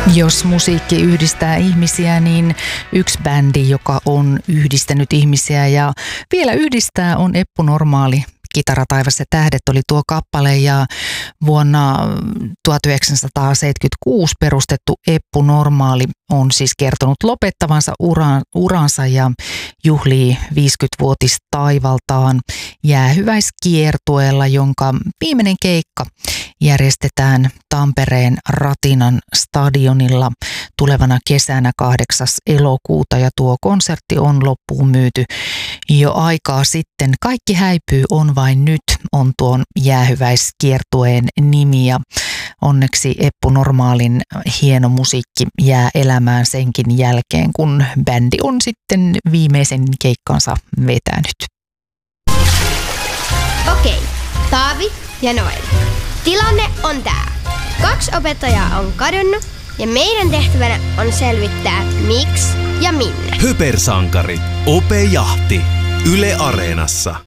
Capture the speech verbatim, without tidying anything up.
Jos musiikki yhdistää ihmisiä, niin yksi bändi, joka on yhdistänyt ihmisiä ja vielä yhdistää, on Eppu Normaali. Kitara, taivas ja tähdet oli tuo kappale, ja vuonna tuhatyhdeksänsataaseitsemänkymmentäkuusi perustettu Eppu Normaali on siis kertonut lopettavansa uran, uransa ja juhlii viisikymmenvuotistaivaltaan jäähyväiskiertueella, jonka viimeinen keikka järjestetään Tampereen Ratinan stadionilla tulevana kesänä kahdeksas elokuuta, ja tuo konsertti on loppuun myyty jo aikaa sitten. Kaikki häipyy, on vain nyt on tuon jäähyväiskiertueen nimi, ja onneksi Eppu Normaalin hieno musiikki jää elämään senkin jälkeen, kun bändi on sitten viimeisen keikkansa vetänyt. Okei, Taavi ja Noel. Tilanne on tää. Kaksi opettajaa on kadonnut ja meidän tehtävänä on selvittää miksi ja minne. Höpersankari. Ope Jahti. Yle Areenassa.